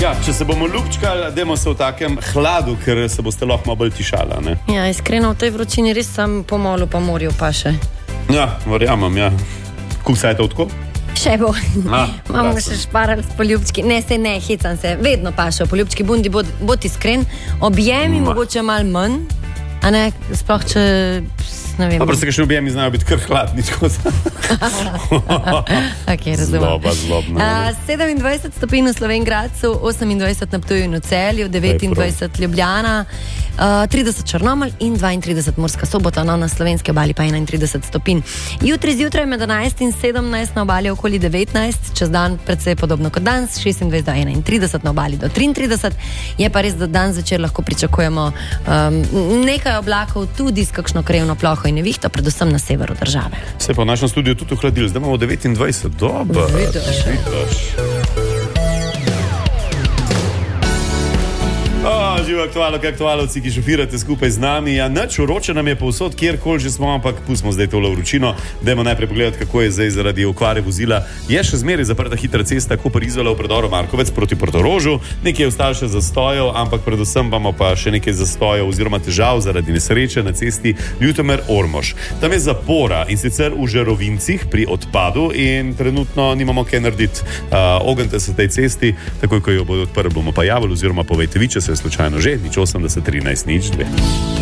Ja, če se bomo ljubčkali, dajmo se v takem hladu, ker se boste lahko malo bolj tišala, ne? Ja, iskreno v tej vročini res sam po molu pa morju pa še. Ja, verjamem, ja. Kusa je to tako? Še bo. Imamo še šparali s poljubčki. Ne, hecam se. Vedno pašajo poljubčki. Bundi, bod iskren. Objemi mogoče malo manj. A ne, sploh če... Ne vem. Dobro, se kakšni objemi znajo biti kar hladni. Okay, razumem. Zlobno. 27 stopinj v Slovenj Gradcu, 28 na Ptuju in v Celju, 29 Ljubljana, 30 Črnomelj in 32 Murska Sobota, no, na slovenski obali pa 31 stopinj. Jutri zjutraj med 11 in 17 na obali okoli 19, čez dan predvsej podobno kot danes, 26 do 31 na obali do 33. Je pa res, da dan zvečer lahko pričakujemo nekaj oblakov, tudi s kakšno krajevno ploho in nevihto, predvsem na severu države. Se pa v našem studiu tudi ohladili, zdaj imamo 29, dobro. Vidiš. Živo aktualovci, ki šofirate skupaj z nami. Ja, nič, vroče nam je povsod, kjerkoli že smo, ampak pustimo zdaj tole vročino. Dajmo najprej pogledati, kako je zdaj zaradi okvare vozila. Je še zmeraj zaprta hitra cesta Koper-Izola v predoru Markovec proti Portorožu. Nekaj je ostalo še zastojev, ampak predvsem imamo pa še nekaj zastojev oziroma težav zaradi nesreče na cesti Ljutomer-Ormož. Tam je zapora in sicer v Žerovincih pri odpadu in trenutno nimamo kaj narediti. Ognite se tej cesti, takoj ko jo bodo odprli, bomo pa javili oziroma povejte vi, če se je slučajno že, nič 80 13 nič 2.